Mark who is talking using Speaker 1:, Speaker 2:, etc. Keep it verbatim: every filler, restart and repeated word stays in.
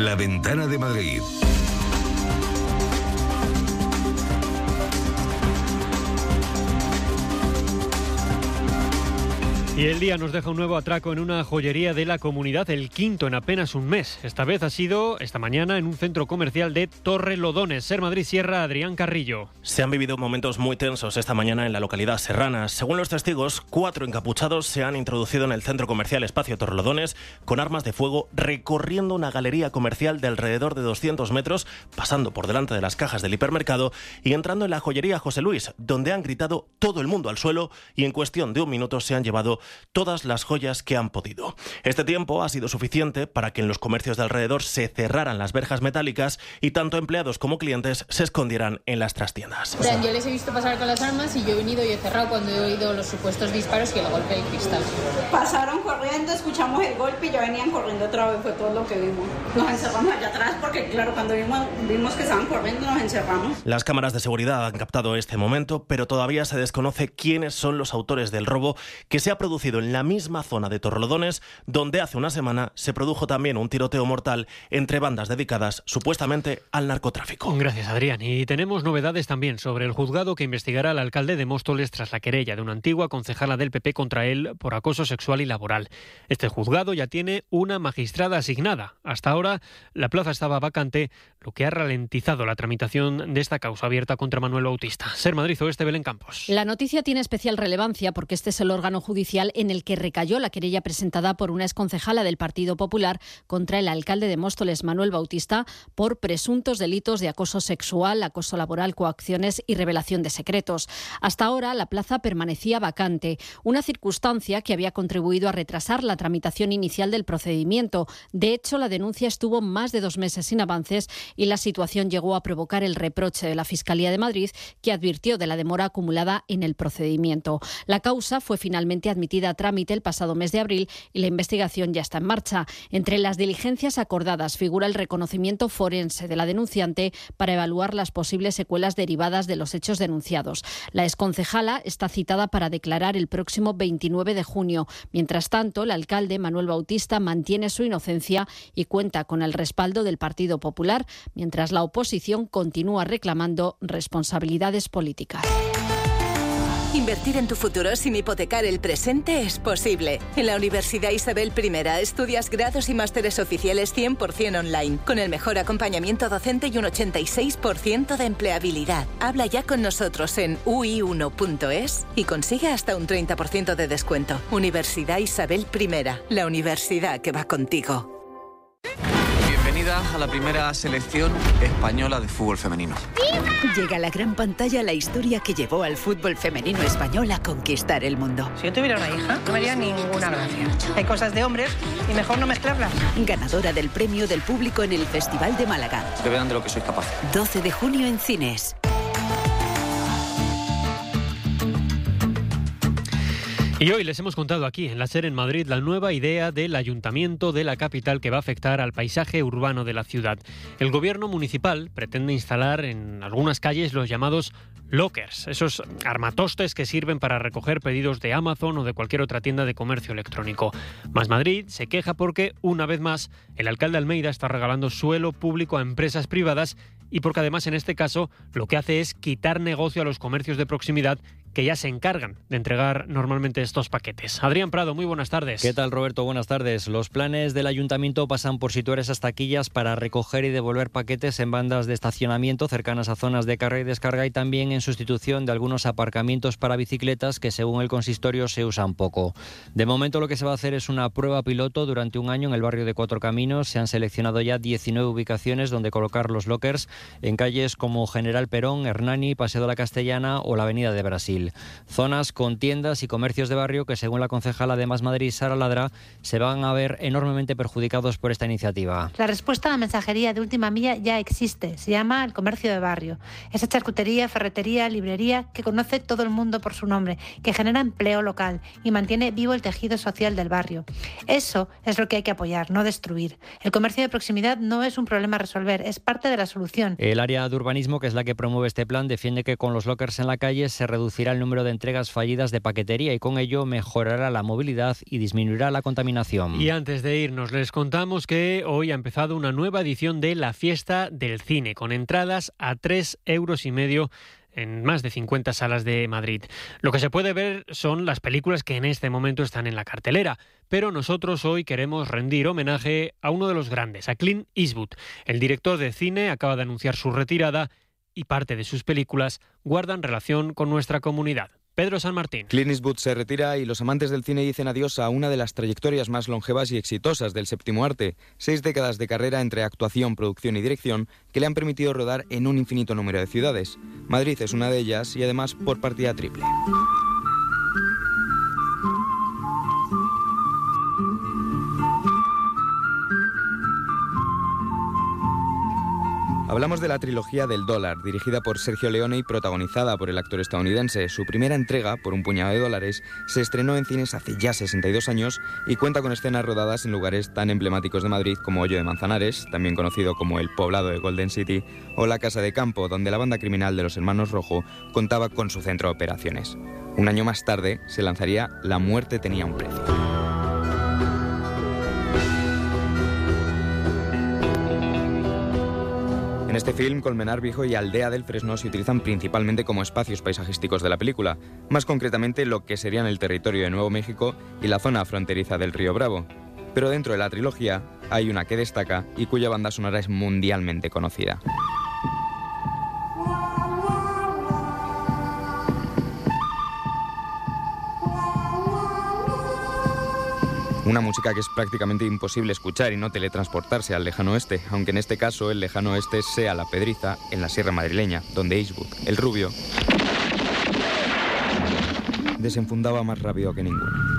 Speaker 1: La Ventana de Madrid.
Speaker 2: Y el día nos deja un nuevo atraco en una joyería de la comunidad, el quinto en apenas un mes. Esta vez ha sido, esta mañana, en un centro comercial de Torrelodones. Ser Madrid Sierra, Adrián Carrillo.
Speaker 3: Se han vivido momentos muy tensos esta mañana en la localidad serrana. Según los testigos, cuatro encapuchados se han introducido en el centro comercial Espacio Torrelodones con armas de fuego, recorriendo una galería comercial de alrededor de doscientos metros, pasando por delante de las cajas del hipermercado y entrando en la joyería José Luis, donde han gritado todo el mundo al suelo y en cuestión de un minuto se han llevado todas las joyas que han podido. Este tiempo ha sido suficiente para que en los comercios de alrededor se cerraran las verjas metálicas y tanto empleados como clientes se escondieran en las trastiendas.
Speaker 4: O sea, yo les he visto pasar con las armas y yo he venido y he cerrado cuando he oído los supuestos disparos y el golpe del cristal.
Speaker 5: Pasaron corriendo, escuchamos el golpe y ya venían corriendo otra vez, fue todo lo que vimos. Nos encerramos allá atrás porque, claro, cuando vimos, vimos que estaban corriendo nos encerramos.
Speaker 3: Las cámaras de seguridad han captado este momento, pero todavía se desconoce quiénes son los autores del robo que se ha producido en la misma zona de Torrelodones, donde hace una semana se produjo también un tiroteo mortal entre bandas dedicadas supuestamente al narcotráfico.
Speaker 2: Gracias, Adrián. Y tenemos novedades también sobre el juzgado que investigará al alcalde de Móstoles tras la querella de una antigua concejala del P P contra él por acoso sexual y laboral. Este juzgado ya tiene una magistrada asignada. Hasta ahora la plaza estaba vacante, lo que ha ralentizado la tramitación de esta causa abierta contra Manuel Bautista. Ser Madrid Oeste, Belén Campos.
Speaker 6: La noticia tiene especial relevancia porque este es el órgano judicial en el que recayó la querella presentada por una exconcejala del Partido Popular contra el alcalde de Móstoles, Manuel Bautista, por presuntos delitos de acoso sexual, acoso laboral, coacciones y revelación de secretos. Hasta ahora la plaza permanecía vacante, una circunstancia que había contribuido a retrasar la tramitación inicial del procedimiento. De hecho, la denuncia estuvo más de dos meses sin avances y la situación llegó a provocar el reproche de la Fiscalía de Madrid, que advirtió de la demora acumulada en el procedimiento. La causa fue finalmente admitida a trámite el pasado mes de abril y la investigación ya está en marcha. Entre las diligencias acordadas figura el reconocimiento forense de la denunciante para evaluar las posibles secuelas derivadas de los hechos denunciados. La exconcejala está citada para declarar el próximo veintinueve de junio. Mientras tanto, el alcalde Manuel Bautista mantiene su inocencia y cuenta con el respaldo del Partido Popular, mientras la oposición continúa reclamando responsabilidades políticas.
Speaker 7: Invertir en tu futuro sin hipotecar el presente es posible. En la Universidad Isabel I estudias grados y másteres oficiales cien por ciento online, con el mejor acompañamiento docente y un ochenta y seis por ciento de empleabilidad. Habla ya con nosotros en u i uno punto es y consigue hasta un treinta por ciento de descuento. Universidad Isabel I, la universidad que va contigo.
Speaker 8: Bienvenida a la primera selección española de fútbol femenino.
Speaker 9: Llega a la gran pantalla la historia que llevó al fútbol femenino español a conquistar el mundo.
Speaker 10: Si yo tuviera una hija, no me haría ninguna gracia. Hay cosas de hombres y mejor no mezclarlas.
Speaker 9: Ganadora del premio del público en el Festival de Málaga.
Speaker 8: Que vean de lo que soy capaz.
Speaker 9: doce de junio en cines.
Speaker 2: Y hoy les hemos contado aquí, en la SER en Madrid, la nueva idea del ayuntamiento de la capital que va a afectar al paisaje urbano de la ciudad. El gobierno municipal pretende instalar en algunas calles los llamados lockers, esos armatostes que sirven para recoger pedidos de Amazon o de cualquier otra tienda de comercio electrónico. Más Madrid se queja porque, una vez más, el alcalde Almeida está regalando suelo público a empresas privadas y porque además en este caso lo que hace es quitar negocio a los comercios de proximidad que ya se encargan de entregar normalmente estos paquetes. Adrián Prado, muy buenas tardes.
Speaker 11: ¿Qué tal, Roberto? Buenas tardes. Los planes del ayuntamiento pasan por situar esas taquillas para recoger y devolver paquetes en bandas de estacionamiento cercanas a zonas de carga y descarga y también en sustitución de algunos aparcamientos para bicicletas que, según el consistorio, se usan poco. De momento lo que se va a hacer es una prueba piloto durante un año en el barrio de Cuatro Caminos. Se han seleccionado ya diecinueve ubicaciones donde colocar los lockers en calles como General Perón, Hernani, Paseo de la Castellana o la Avenida de Brasil. Zonas con tiendas y comercios de barrio que, según la concejala de Más Madrid, Sara Ladra, se van a ver enormemente perjudicados por esta iniciativa.
Speaker 12: La respuesta a la mensajería de última milla ya existe, se llama el comercio de barrio. Esa charcutería, ferretería, librería que conoce todo el mundo por su nombre, que genera empleo local y mantiene vivo el tejido social del barrio. Eso es lo que hay que apoyar, no destruir. El comercio de proximidad no es un problema a resolver, es parte de la solución.
Speaker 11: El área de urbanismo, que es la que promueve este plan, defiende que con los lockers en la calle se reducirá reducirá el número de entregas fallidas de paquetería y con ello mejorará la movilidad y disminuirá la contaminación.
Speaker 2: Y antes de irnos les contamos que hoy ha empezado una nueva edición de la Fiesta del Cine con entradas a tres euros y medio en más de cincuenta salas de Madrid. Lo que se puede ver son las películas que en este momento están en la cartelera, pero nosotros hoy queremos rendir homenaje a uno de los grandes, a Clint Eastwood. El director de cine acaba de anunciar su retirada y parte de sus películas guardan relación con nuestra comunidad. Pedro San Martín.
Speaker 1: Clint Eastwood se retira y los amantes del cine dicen adiós a una de las trayectorias más longevas y exitosas del séptimo arte. Seis décadas de carrera entre actuación, producción y dirección que le han permitido rodar en un infinito número de ciudades. Madrid es una de ellas y además por partida triple. Hablamos de la trilogía del dólar, dirigida por Sergio Leone y protagonizada por el actor estadounidense. Su primera entrega, por un puñado de dólares, se estrenó en cines hace ya sesenta y dos años y cuenta con escenas rodadas en lugares tan emblemáticos de Madrid como Hoyo de Manzanares, también conocido como el poblado de Golden City, o la Casa de Campo, donde la banda criminal de los Hermanos Rojo contaba con su centro de operaciones. Un año más tarde se lanzaría La muerte tenía un precio. En este film, Colmenar Viejo y Aldea del Fresno se utilizan principalmente como espacios paisajísticos de la película, más concretamente lo que serían el territorio de Nuevo México y la zona fronteriza del Río Bravo. Pero dentro de la trilogía hay una que destaca y cuya banda sonora es mundialmente conocida. Una música que es prácticamente imposible escuchar y no teletransportarse al lejano oeste, aunque en este caso el lejano oeste sea La Pedriza, en la sierra madrileña, donde Eastwood, el rubio, desenfundaba más rápido que ninguno.